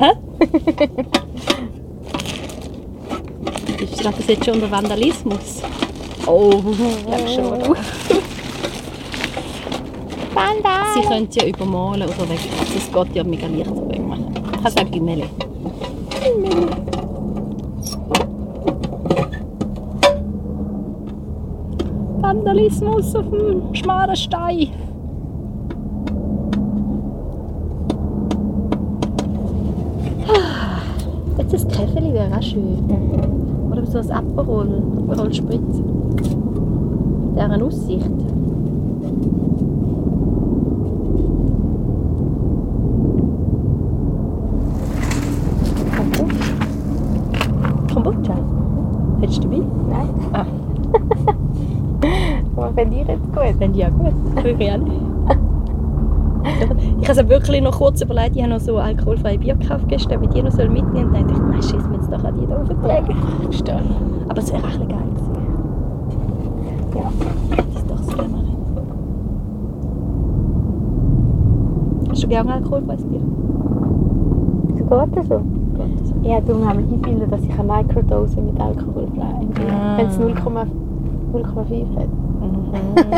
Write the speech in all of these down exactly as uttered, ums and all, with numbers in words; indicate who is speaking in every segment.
Speaker 1: Hä? Ist das jetzt schon unter Vandalismus? Oh, ich glaube schon.
Speaker 2: Vandal!
Speaker 1: Sie können es ja übermalen oder weg. Also es geht ja mega leicht zu machen. Ich kann sagen Gimeli. Vandalismus auf dem schmalen Stein. Jetzt ein Käfeli wäre auch schön. Oder so ein Aperol, Aperol Spritz. Mit dieser Aussicht. Kombucha? Hättest du dabei?
Speaker 2: Nein.
Speaker 1: Ah.
Speaker 2: Aber wenn ihr jetzt gut.
Speaker 1: Dann ja gut, würde ich auch nicht. Ich habe es wirklich noch kurz überlegt, ich habe noch so alkoholfreie Bier gekauft gestern, wie die noch mitnehmen sollen. Und dann dachte ich, nein, schießen wir jetzt doch an die da auflegen.
Speaker 2: Ja,
Speaker 1: aber es wäre auch ein bisschen geil gewesen.
Speaker 2: Ja.
Speaker 1: Das ist doch so gerne. Hast du gerne alkoholfreies Bier?
Speaker 2: So geht das so?
Speaker 1: Geht das so?
Speaker 2: Ja, du musst einmal einbilden, dass ich eine Microdose mit Alkohol frei Bier.
Speaker 1: Ah.
Speaker 2: Wenn es null Komma fünf hat.
Speaker 1: Mhm.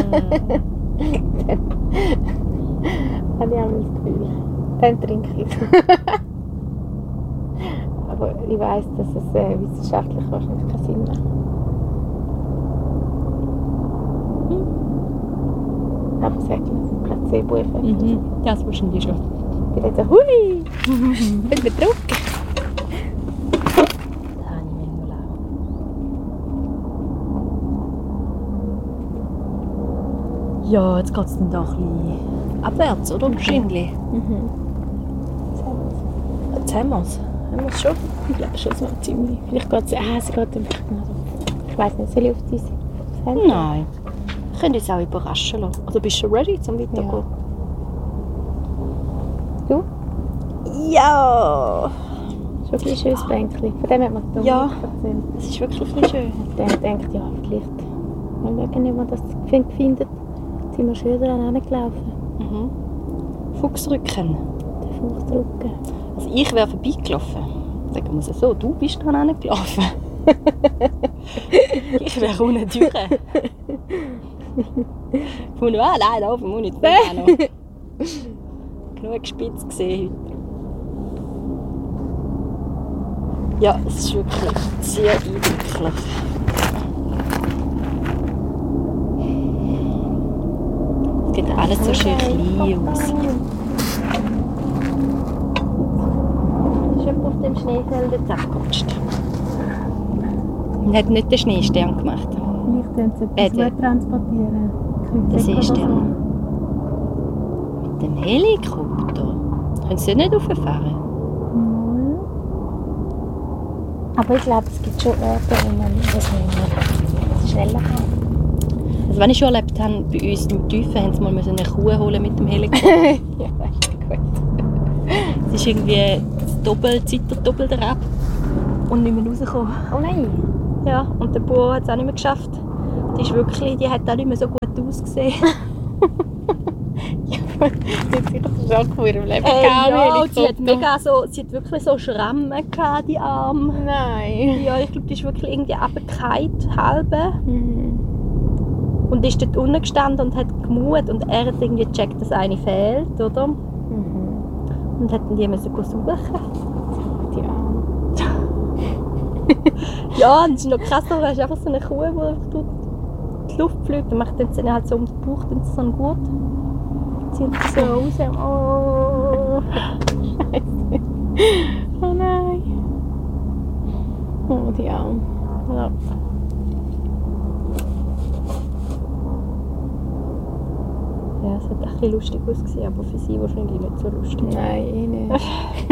Speaker 2: Habe ich auch das Gefühl. Dann trinke ich es. Aber ich weiss, dass es äh, wissenschaftlich wahrscheinlich keinen Sinn macht. Hm. Aber sag ich, Placebo-Effekt.
Speaker 1: Mhm. Ja, das wahrscheinlich schon.
Speaker 2: Ich bin jetzt so, hui! Ich bin betrunken.
Speaker 1: Da habe ich Mengele auch. Ja, jetzt geht es dann doch ein bisschen abwärts, oder? Wahrscheinlich.
Speaker 2: Mhm.
Speaker 1: Jetzt haben wir es. Haben wir es schon?
Speaker 2: Ich glaube schon so ziemlich. Vielleicht geht es, ah, sie geht einfach noch so. Ich weiss nicht, soll ich auf dein aufs Handy?
Speaker 1: Nein. Ich könnte uns auch überraschen lassen. Also bist du ready zum Weitergehen?
Speaker 2: Du?
Speaker 1: Ja!
Speaker 2: Schon ein schönes Bänkchen. Von dem hat man es
Speaker 1: Ja.
Speaker 2: erzählt.
Speaker 1: Es ist wirklich ein bisschen schön.
Speaker 2: Dann denkt ja, vielleicht mal schauen, ob man das findet. Jetzt sind wir schön daran gelaufen.
Speaker 1: Mhm. Fuchsrücken.
Speaker 2: Den Fuß drücken.
Speaker 1: Also ich wäre vorbeigelaufen. Sagen wir es so, du bist dran gelaufen. Ich wäre unten durch. Von ah, nein, da oben muss ich nicht noch. Genug spitz gesehen heute. Ja, es ist wirklich sehr eindrücklich. Es sieht alles so schön klein aus.
Speaker 2: Ist jemand auf dem Schneefeld jetzt abgerutscht?
Speaker 1: Man hat nicht den Schneestern gemacht.
Speaker 2: Vielleicht können sie
Speaker 1: Äh,
Speaker 2: etwas
Speaker 1: der-
Speaker 2: gut transportieren.
Speaker 1: Der Seestern. Mit dem Helikopter. Können sie nicht rauffahren?
Speaker 2: Mal. Aber ich glaube, es gibt schon Orte, wo man das nicht schneller kann.
Speaker 1: Also, wenn ich schon erlebt habe, bei uns im Tiefen haben sie mal eine Kuh holen mit dem Helikopter.
Speaker 2: Ja, das ist gut.
Speaker 1: Es ist irgendwie das Doppel, die Zeit der Doppelte ab und nicht mehr rausgekommen.
Speaker 2: Oh nein!
Speaker 1: Ja, und der Bauer hat es auch nicht mehr geschafft. Die, ist wirklich, die hat auch nicht mehr so gut ausgesehen.
Speaker 2: Ja, sie hat sicher den Schock von ihrem Leben
Speaker 1: Äh,
Speaker 2: gehabt,
Speaker 1: ja, und sie hat,
Speaker 2: Helikopter.
Speaker 1: mega so, sie hat wirklich so Schrammen gehabt, die Arme.
Speaker 2: Nein!
Speaker 1: Ja, ich glaube, die ist wirklich irgendwie runtergefallen, halbe.
Speaker 2: Mhm.
Speaker 1: Und ist dort unten gestanden und hat gemut. Und er hat irgendwie gecheckt, dass eine fehlt, oder?
Speaker 2: Mhm.
Speaker 1: Und hat dann die müssen suchen.
Speaker 2: Die Arme.
Speaker 1: Ja, und es ist noch krass, da ist einfach so eine Kuh, die einfach durch die Luft fliegt. Dann macht sie halt so um den Bauch so einen Gurt. Zieht sie so raus. Oh.
Speaker 2: Scheiße. Oh nein! Oh, die Arme.
Speaker 1: Ja. Ja, es hat ein bisschen lustig ausgesehen, aber für sie wahrscheinlich nicht so lustig.
Speaker 2: Nein, eh nicht.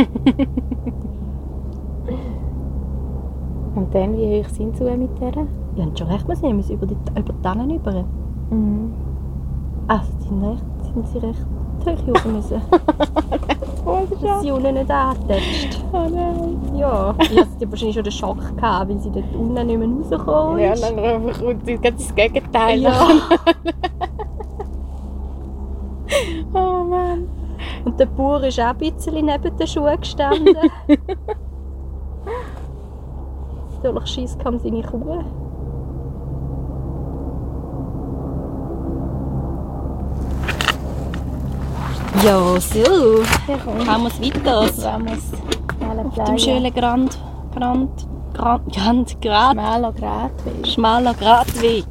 Speaker 2: Und dann, wie hoch sind sie mit der?
Speaker 1: Ja, und schon recht, wir sind über die, über die Tannen rüber.
Speaker 2: Mhm.
Speaker 1: Ah, sind, recht, sind sie recht hoch raus müssen.
Speaker 2: Oh,
Speaker 1: Dass sie unten nicht antätscht.
Speaker 2: Oh nein.
Speaker 1: Ja, ich hatte wahrscheinlich schon den Schock gehabt, weil sie dort unten nicht mehr rausgekommen
Speaker 2: Ja,
Speaker 1: ist.
Speaker 2: dann einfach kommt das Gegenteil.
Speaker 1: Ja.
Speaker 2: Oh Mann.
Speaker 1: Und der Bauer ist auch ein bisschen neben den Schuhen gestanden. Natürlich scheisst kam seine Kuh. Ja, so.
Speaker 2: Ja, komm.
Speaker 1: Haben wir es weiter?
Speaker 2: Vamos.
Speaker 1: Auf dem schönen Grand, Grand, Grand, Grand, Grad,
Speaker 2: Schmaler Gratweg.
Speaker 1: schmaler Gradweg.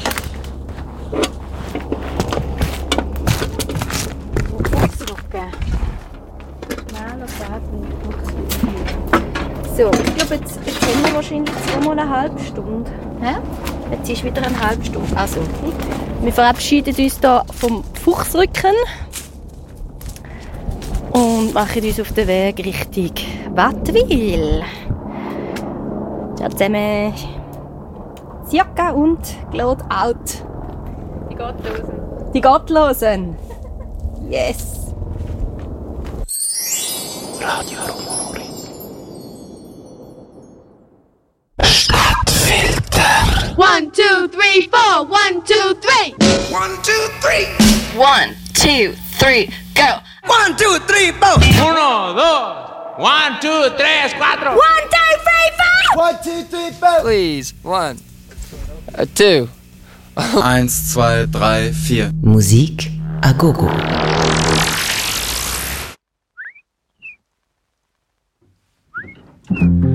Speaker 2: Fuchsrücken. Schmaler Gratweg.
Speaker 1: So, ich glaube, jetzt, jetzt haben wir wahrscheinlich zweimal eine halbe Stunde.
Speaker 2: Hä?
Speaker 1: Jetzt ist wieder eine halbe Stunde. Also, wir verabschieden uns hier vom Fuchsrücken und machen uns auf den Weg Richtung Wattwil. Ciao zusammen. Siaka und Claude out.
Speaker 2: Die Gottlosen.
Speaker 1: Die Gottlosen. Yes.
Speaker 3: Radio Rumori. Stadtfilter.
Speaker 4: One, two, three, four. One, two, three.
Speaker 5: One, two, three.
Speaker 4: One, two, three, go.
Speaker 5: One, two, three, four.
Speaker 6: Uno, dos. One, two, tres, cuatro.
Speaker 4: One, two, three, four.
Speaker 5: One, two, three, four.
Speaker 7: Please, one, uh, two.
Speaker 8: Eins, zwei, drei, vier.
Speaker 9: Musik a gogo.
Speaker 5: One,